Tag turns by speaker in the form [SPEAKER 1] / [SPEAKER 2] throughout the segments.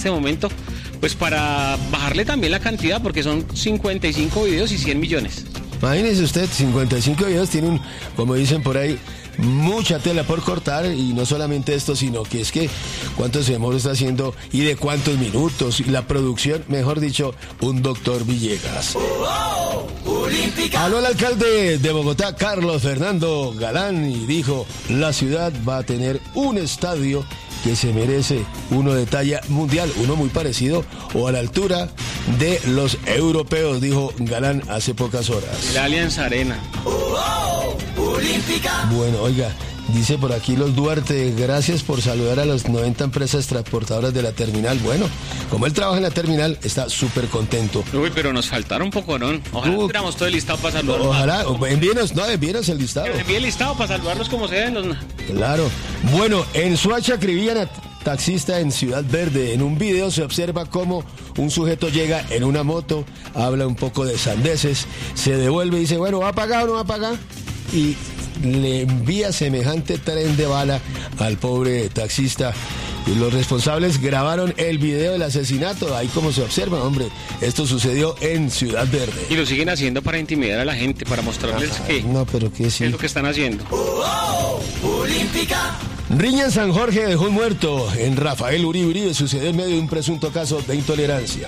[SPEAKER 1] este momento, pues para bajarle también la cantidad, porque son 55 videos y 100 millones.
[SPEAKER 2] Imagínese usted, 55 videos tienen, como dicen por ahí, mucha tela por cortar, y no solamente esto, sino que es que cuánto se demora está haciendo y de cuántos minutos, y la producción, mejor dicho, un doctor Villegas. Habló el alcalde de Bogotá, Carlos Fernando Galán, y dijo, la ciudad va a tener un estadio que se merece, uno de talla mundial, uno muy parecido o a la altura de los europeos, dijo Galán hace pocas horas.
[SPEAKER 1] La Allianz Arena.
[SPEAKER 2] Bueno, oiga, dice por aquí los Duarte, gracias por saludar a las 90 empresas transportadoras de la terminal. Bueno, como él trabaja en la terminal, está súper contento.
[SPEAKER 1] Uy, pero nos faltaron un poco, ¿no? Ojalá tuviéramos todo el listado para saludarlos.
[SPEAKER 2] Ojalá, envíenos el listado.
[SPEAKER 1] Envíe el listado para saludarlos como se deben.
[SPEAKER 2] Claro. Bueno, en Soacha acribillan a taxista en Ciudad Verde. En un video se observa cómo un sujeto llega en una moto, habla un poco de sandeces, se devuelve y dice, bueno, ¿va a pagar o no va a pagar? Y le envía semejante tren de bala al pobre taxista. Y los responsables grabaron el video del asesinato. Ahí como se observa, hombre, esto sucedió en Ciudad Verde.
[SPEAKER 1] Y lo siguen haciendo para intimidar a la gente, para mostrarles que
[SPEAKER 2] no, pero que sí,
[SPEAKER 1] qué es lo que están haciendo.
[SPEAKER 2] Riña en San Jorge dejó un muerto. En Rafael Uribe sucedió en medio de un presunto caso de intolerancia.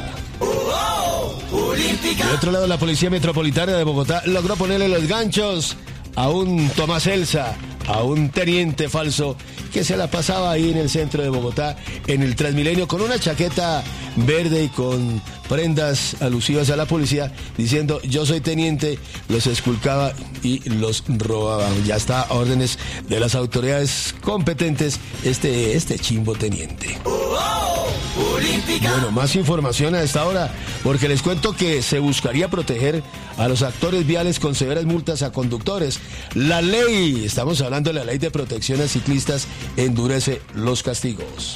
[SPEAKER 2] De otro lado, la Policía Metropolitana de Bogotá logró ponerle los ganchos a un Tomás Elsa, a un teniente falso que se la pasaba ahí en el centro de Bogotá, en el Transmilenio, con una chaqueta verde y con prendas alusivas a la policía, diciendo, yo soy teniente, los esculcaba y los robaba. Ya está a órdenes de las autoridades competentes este chimbo teniente. Bueno, más información a esta hora, porque les cuento que se buscaría proteger a los actores viales con severas multas a conductores. La ley, estamos hablando de la ley de protección a ciclistas, endurece los castigos.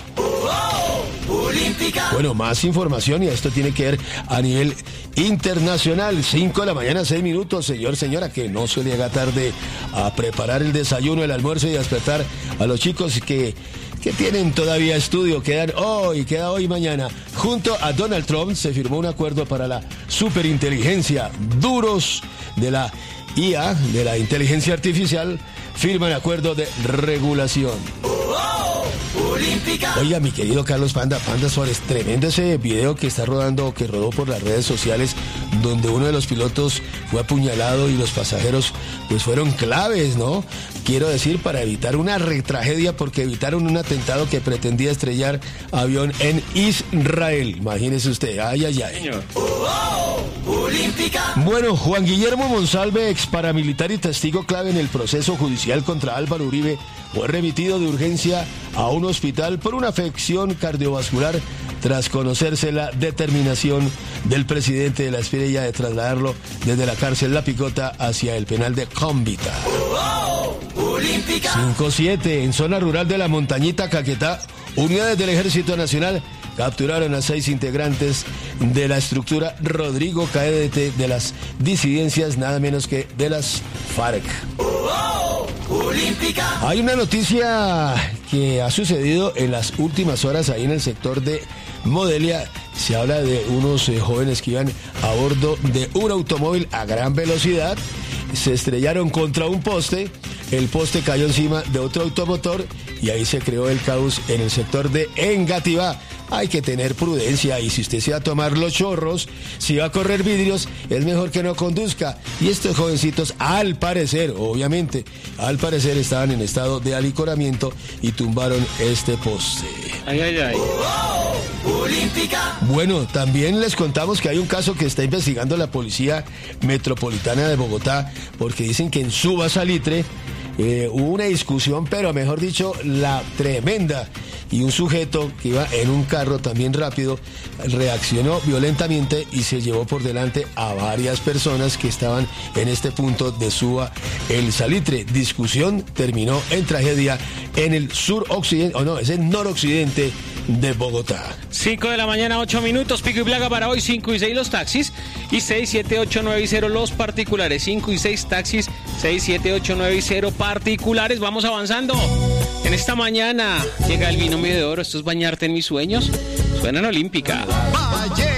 [SPEAKER 2] Bueno, más información, y esto tiene que ver a nivel internacional. 5 de la mañana, 6 minutos, señora, que no se le haga tarde a preparar el desayuno, el almuerzo y a despertar a los chicos que tienen todavía estudio, queda hoy y mañana. Junto a Donald Trump se firmó un acuerdo para la superinteligencia. Duros de la IA, de la inteligencia artificial, firman acuerdo de regulación. Oiga, mi querido Carlos Panda Suárez, tremendo ese video que está rodando, que rodó por las redes sociales, donde uno de los pilotos fue apuñalado y los pasajeros pues fueron claves, ¿no? Quiero decir, para evitar una tragedia, porque evitaron un atentado que pretendía estrellar avión en Israel. Imagínese usted, ay.
[SPEAKER 1] Señor.
[SPEAKER 2] Bueno, Juan Guillermo Monsalve, ex paramilitar y testigo clave en el proceso judicial contra Álvaro Uribe, fue remitido de urgencia a un hospital por una afección cardiovascular tras conocerse la determinación del presidente de la Estrella de trasladarlo desde la cárcel La Picota hacia el penal de Cómbita. 5-7, en zona rural de la Montañita, Caquetá, unidades del Ejército Nacional capturaron a 6 integrantes de la estructura Rodrigo Caedete de las disidencias, nada menos que de las FARC. Hay una noticia que ha sucedido en las últimas horas ahí en el sector de Modelia. Se habla de unos jóvenes que iban a bordo de un automóvil a gran velocidad, se estrellaron contra un poste, el poste cayó encima de otro automotor y ahí se creó el caos en el sector de Engativá. Hay que tener prudencia, y si usted se va a tomar los chorros, si va a correr vidrios, es mejor que no conduzca. Y estos jovencitos, al parecer, estaban en estado de alicoramiento y tumbaron este poste.
[SPEAKER 1] Ay.
[SPEAKER 2] Bueno, también les contamos que hay un caso que está investigando la Policía Metropolitana de Bogotá, porque dicen que en Suba Salitre hubo una discusión, pero mejor dicho, la tremenda. Y un sujeto que iba en un carro también rápido reaccionó violentamente y se llevó por delante a varias personas que estaban en este punto de Suba el Salitre. Discusión terminó en tragedia en el es el noroccidente de Bogotá.
[SPEAKER 1] 5 de la mañana, 8 minutos, pico y plaga para hoy. 5 y 6 los taxis y 6, 7, 8, 9 y 0 los particulares. 5 y 6 taxis, 6, 7, 8, 9 y 0 particulares. Vamos avanzando. En esta mañana llega el binomio de oro. Esto es bañarte en mis sueños. Suena en Olímpica.
[SPEAKER 3] Valle